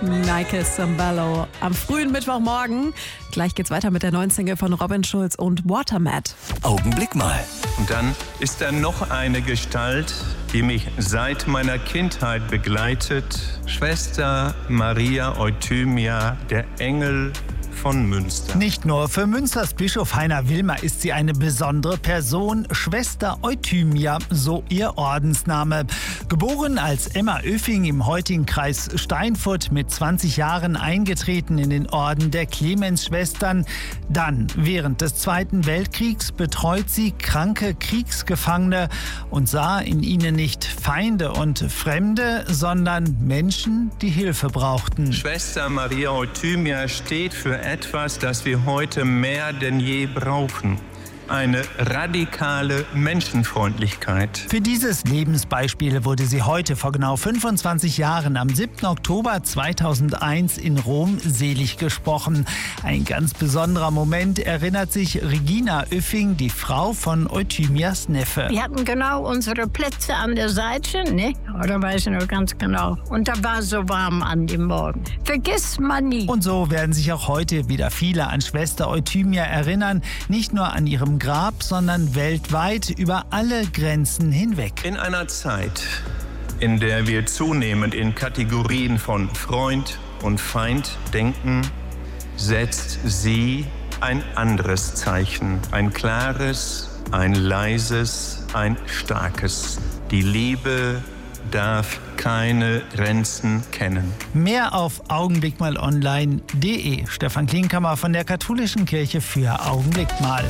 Nike Sambello am frühen Mittwochmorgen. Gleich geht's weiter mit der neuen Single von Robin Schulz und Watermat. Augenblick mal. Und dann ist da noch eine Gestalt, die mich seit meiner Kindheit begleitet. Schwester Maria Euthymia, der Engel von Münster. Nicht nur für Münsters Bischof Heiner Wilmer ist sie eine besondere Person. Schwester Euthymia, so ihr Ordensname. Geboren als Emma Oeffing im heutigen Kreis Steinfurt, mit 20 Jahren eingetreten in den Orden der Clemensschwestern. Dann, während des Zweiten Weltkriegs, betreut sie kranke Kriegsgefangene und sah in ihnen nicht Feinde und Fremde, sondern Menschen, die Hilfe brauchten. Schwester Maria Euthymia steht für etwas, das wir heute mehr denn je brauchen. Eine radikale Menschenfreundlichkeit. Für dieses Lebensbeispiel wurde sie heute vor genau 25 Jahren am 7. Oktober 2001 in Rom selig gesprochen. Ein ganz besonderer Moment, erinnert sich Regina Oeffing, die Frau von Euthymias Neffe. Wir hatten genau unsere Plätze an der Seite, ne? Oder weiß ich noch ganz genau. Und da war so warm an dem Morgen. Vergiss man nie. Und so werden sich auch heute wieder viele an Schwester Euthymia erinnern. Nicht nur an ihrem Grab, sondern weltweit über alle Grenzen hinweg. In einer Zeit, in der wir zunehmend in Kategorien von Freund und Feind denken, setzt sie ein anderes Zeichen. Ein klares, ein leises, ein starkes. Die Liebe darf keine Grenzen kennen. Mehr auf augenblickmalonline.de. Stefan Klinkhammer von der Katholischen Kirche für Augenblick mal.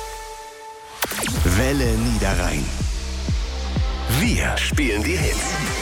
Welle Niederrhein. Wir spielen die Hits.